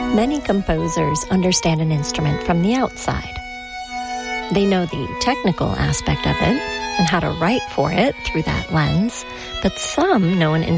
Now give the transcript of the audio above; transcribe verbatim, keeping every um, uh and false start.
Many composers understand an instrument from the outside. They know the technical aspect of it and how to write for it through that lens, but some know an